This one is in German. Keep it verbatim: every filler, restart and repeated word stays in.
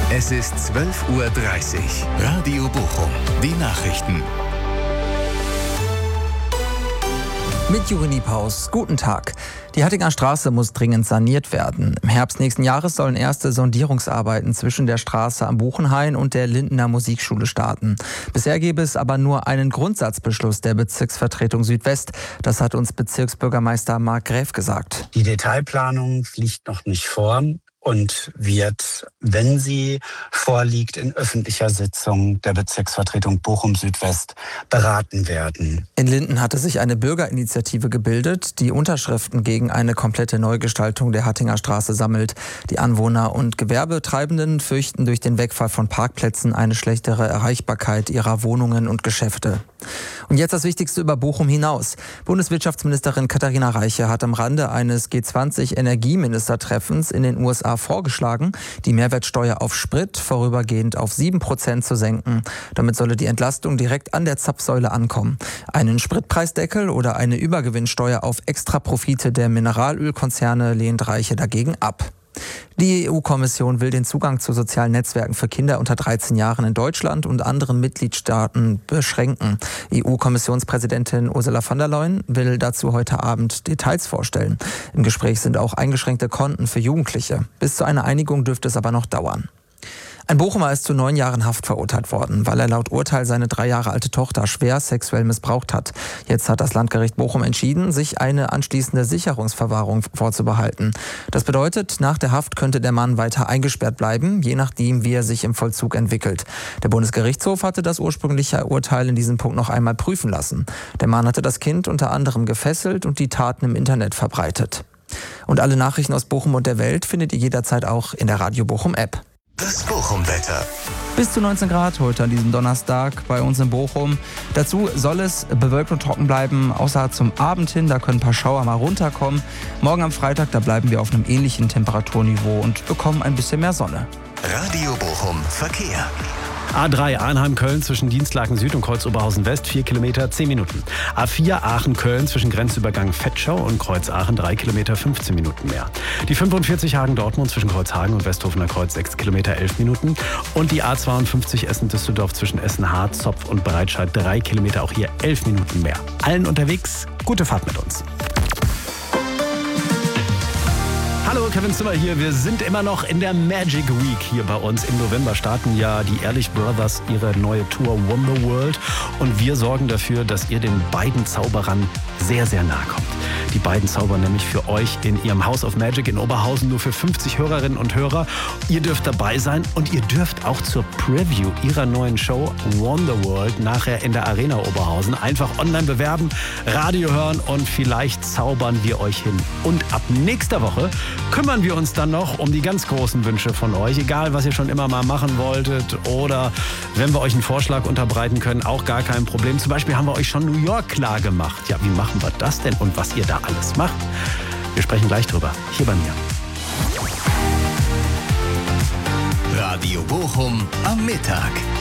Es ist zwölf Uhr dreißig. Radio Bochum. Die Nachrichten. Mit Juri Niepaus. Guten Tag. Die Hattinger Straße muss dringend saniert werden. Im Herbst nächsten Jahres sollen erste Sondierungsarbeiten zwischen der Straße am Buchenhain und der Lindener Musikschule starten. Bisher gäbe es aber nur einen Grundsatzbeschluss der Bezirksvertretung Südwest. Das hat uns Bezirksbürgermeister Marc Gräf gesagt. Die Detailplanung liegt noch nicht vor und wird, wenn sie vorliegt, in öffentlicher Sitzung der Bezirksvertretung Bochum Südwest beraten werden. In Linden hatte sich eine Bürgerinitiative gebildet, die Unterschriften gegen eine komplette Neugestaltung der Hattinger Straße sammelt. Die Anwohner und Gewerbetreibenden fürchten durch den Wegfall von Parkplätzen eine schlechtere Erreichbarkeit ihrer Wohnungen und Geschäfte. Und jetzt das Wichtigste über Bochum hinaus. Bundeswirtschaftsministerin Katharina Reiche hat am Rande eines G zwanzig Energieministertreffens in den U S A vorgeschlagen, die Mehrwertsteuer auf Sprit vorübergehend auf sieben Prozent zu senken. Damit solle die Entlastung direkt an der Zapfsäule ankommen. Einen Spritpreisdeckel oder eine Übergewinnsteuer auf Extraprofite der Mineralölkonzerne lehnt Reiche dagegen ab. Die E U-Kommission will den Zugang zu sozialen Netzwerken für Kinder unter dreizehn Jahren in Deutschland und anderen Mitgliedstaaten beschränken. E U-Kommissionspräsidentin Ursula von der Leyen will dazu heute Abend Details vorstellen. Im Gespräch sind auch eingeschränkte Konten für Jugendliche. Bis zu einer Einigung dürfte es aber noch dauern. Ein Bochumer ist zu neun Jahren Haft verurteilt worden, weil er laut Urteil seine drei Jahre alte Tochter schwer sexuell missbraucht hat. Jetzt hat das Landgericht Bochum entschieden, sich eine anschließende Sicherungsverwahrung vorzubehalten. Das bedeutet, nach der Haft könnte der Mann weiter eingesperrt bleiben, je nachdem, wie er sich im Vollzug entwickelt. Der Bundesgerichtshof hatte das ursprüngliche Urteil in diesem Punkt noch einmal prüfen lassen. Der Mann hatte das Kind unter anderem gefesselt und die Taten im Internet verbreitet. Und alle Nachrichten aus Bochum und der Welt findet ihr jederzeit auch in der Radio Bochum App. Das Bochum-Wetter. Bis zu neunzehn Grad heute an diesem Donnerstag bei uns in Bochum. Dazu soll es bewölkt und trocken bleiben, außer zum Abend hin, da können ein paar Schauer mal runterkommen. Morgen am Freitag, da bleiben wir auf einem ähnlichen Temperaturniveau und bekommen ein bisschen mehr Sonne. Radio Bochum Verkehr. A drei Arnheim-Köln zwischen Dienstlaken Süd und Kreuz Oberhausen-West, vier Kilometer, zehn Minuten. A vier Aachen-Köln zwischen Grenzübergang Vetschau und Kreuz Aachen, drei Kilometer, fünfzehn Minuten mehr. Die fünfundvierzig Hagen-Dortmund zwischen Kreuzhagen und Westhofener Kreuz, sechs Kilometer, elf Minuten. Und die A zweiundfünfzig Essen-Düsseldorf zwischen Essen-Hart, Zopf und Breitscheid, drei Kilometer, auch hier elf Minuten mehr. Allen unterwegs, gute Fahrt mit uns. Hallo, Kevin Zimmer hier. Wir sind immer noch in der Magic Week hier bei uns. Im November starten ja die Ehrlich Brothers ihre neue Tour Wonder World. Und wir sorgen dafür, dass ihr den beiden Zauberern sehr, sehr nahe kommt. Die beiden zaubern nämlich für euch in ihrem House of Magic in Oberhausen nur für fünfzig Hörerinnen und Hörer. Ihr dürft dabei sein und ihr dürft auch zur Preview ihrer neuen Show Wonder World nachher in der Arena Oberhausen einfach online bewerben, Radio hören und vielleicht zaubern wir euch hin. Und ab nächster Woche kümmern wir uns dann noch um die ganz großen Wünsche von euch. Egal, was ihr schon immer mal machen wolltet oder wenn wir euch einen Vorschlag unterbreiten können, auch gar kein Problem. Zum Beispiel haben wir euch schon New York klar gemacht. Ja, wie machen wir das denn und was ihr da alles macht? Wir sprechen gleich drüber, hier bei mir. Radio Bochum am Mittag.